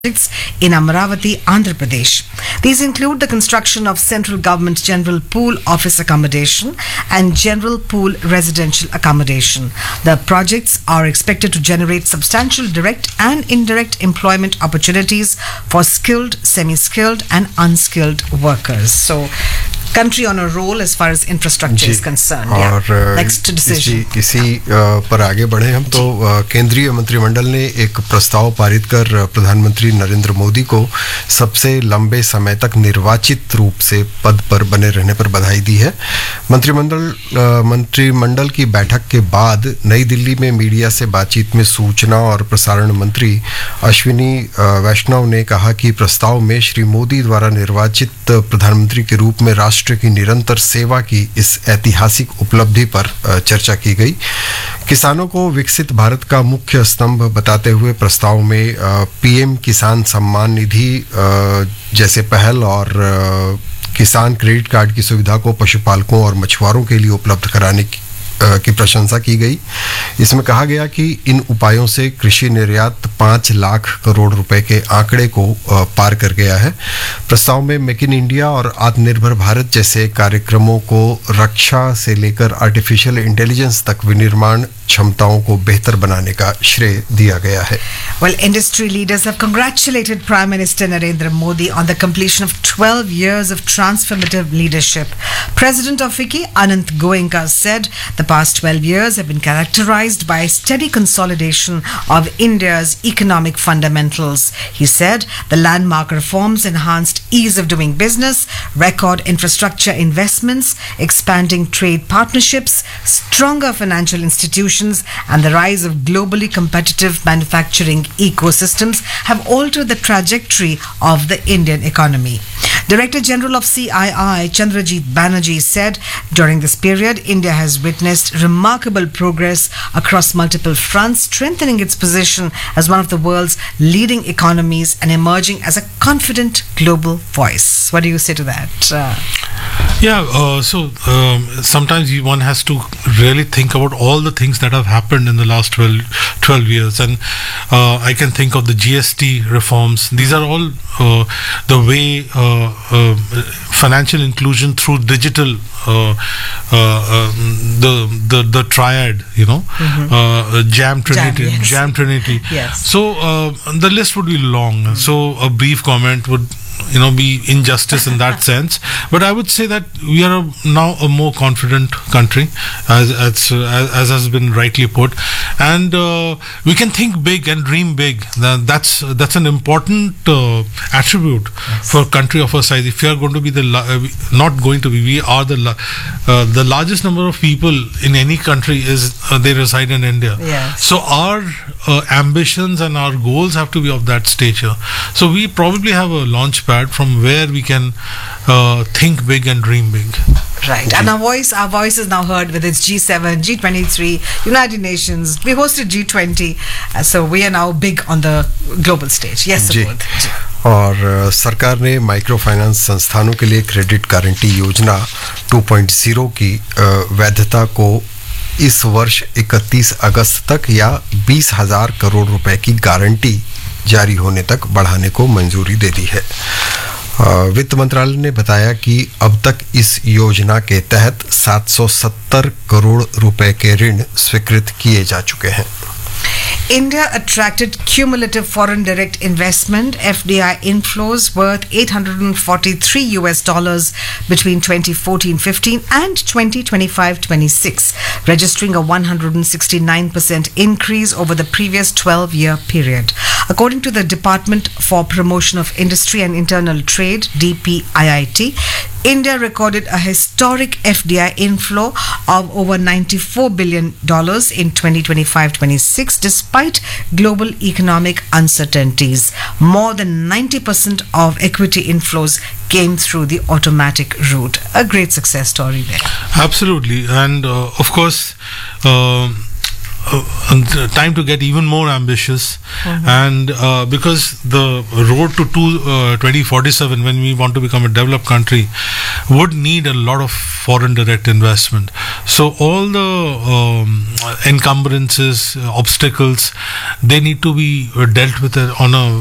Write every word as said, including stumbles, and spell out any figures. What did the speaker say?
in Amaravati, Andhra Pradesh. These include the construction of Central Government General Pool Office Accommodation and General Pool Residential Accommodation. The projects are expected to generate substantial direct and indirect employment opportunities for skilled, semi-skilled and unskilled workers. So, country on a roll as far as infrastructure is concerned. और yeah. Next decision. इसी, इसी पर आगे बढ़े हम तो केंद्रीय मंत्रिमंडल ने एक प्रस्ताव पारित कर प्रधानमंत्री नरेंद्र मोदी को सबसे लंबे समय तक निर्वाचित रूप से पद पर बने रहने पर बधाई दी है। मंत्रिमंडल मंत्रिमंडल की बैठक के बाद नई दिल्ली में मीडिया से बातचीत में सूचना और प्रसारण मंत्री अश्विनी वैष्णव ने कहा कि प्रस्ताव में श्री मोदी द्वारा निर्वाचित प्रधानमंत्री के रूप में राष्ट्र की निरंतर सेवा की इस ऐतिहासिक उपलब्धि पर चर्चा की गई। किसानों को विकसित भारत का मुख्य स्तंभ बताते हुए प्रस्ताव में पीएम किसान सम्मान निधि जैसे पहल और किसान क्रेडिट कार्ड की सुविधा को पशुपालकों और मछुआरों के लिए उपलब्ध कराने की की प्रशंसा की गई। इसमें कहा गया कि इन उपायों से कृषि निर्यात पाँच लाख करोड़ रुपए के आंकड़े को पार कर गया है। प्रस्ताव में मेक इन इंडिया और आत्मनिर्भर भारत जैसे कार्यक्रमों को रक्षा से लेकर आर्टिफिशियल इंटेलिजेंस तक विनिर्माण क्षमताओं को बेहतर बनाने का श्रेय दिया गया है। Well, industry leaders have congratulated Prime Minister Narendra Modi on the completion of twelve years of transformative leadership. President of FICCI, Anant Goenka, said the past twelve years have been characterized by steady consolidation of India's economic fundamentals. He said the landmark reforms enhanced ease of doing business, record infrastructure investments, expanding trade partnerships, stronger financial institutions, and the rise of globally competitive manufacturing ecosystems have altered the trajectory of the Indian economy. Director General of C I I, Chandrajit Banerjee, said during this period, India has witnessed remarkable progress across multiple fronts, strengthening its position as one of the world's leading economies and emerging as a confident global voice. What do you say to that? Uh, yeah, uh, so um, sometimes you, one has to really think about all the things that have happened in the last twelve, twelve years. And uh, I can think of the G S T reforms. These are all uh, the way uh, uh, financial inclusion through digital, uh, uh, uh, the, the the triad, you know, mm-hmm. uh, Jam Trinity, Jam, yes. Jam Trinity. Yes. So uh, the list would be long. Mm-hmm. So a brief comment would, you know, be injustice in that sense. But I would say that we are a, now a more confident country, as as, as, as has been rightly put, and uh, we can think big and dream big. That's that's an important uh, attribute yes. for a country of our size. If we are going to be the la- not going to be, we are the la- uh, the largest number of people in any country is uh, they reside in India. Yes. So our uh, ambitions and our goals have to be of that stature. So we probably have a launch pad from where we can uh, think big and dream big. Right, and our voice, our voice is now heard with its G seven, G twenty-three, United Nations. We hosted G twenty, uh, so we are now big on the global stage. Yes, Subodh. और सरकार ने micro finance संस्थानों के लिए credit guarantee योजना two point zero की वैधता को इस वर्ष इकतीस अगस्त तक या बीस हजार करोड़ रुपए की गारंटी जारी होने तक बढ़ाने को मंजूरी दे दी है। वित्त मंत्रालय ने बताया कि अब तक इस योजना के तहत सात सौ सत्तर करोड़ रुपए के ऋण स्वीकृत किए जा चुके हैं। India attracted cumulative foreign direct investment F D I inflows worth eight hundred forty-three U S dollars between twenty fourteen fifteen and twenty twenty-five twenty-six, registering a one hundred sixty-nine percent increase over the previous twelve year period. According to the Department for Promotion of Industry and Internal Trade, D P I I T, India recorded a historic F D I inflow of over ninety-four billion dollars in twenty twenty-five twenty-six despite global economic uncertainties. More than ninety percent of equity inflows came through the automatic route. A great success story there. Absolutely. And uh, of course, uh, uh, time to get even more ambitious, mm-hmm. and uh, because the road to two, uh, twenty forty-seven, when we want to become a developed country, would need a lot of foreign direct investment. So all the um, encumbrances, obstacles, they need to be dealt with on a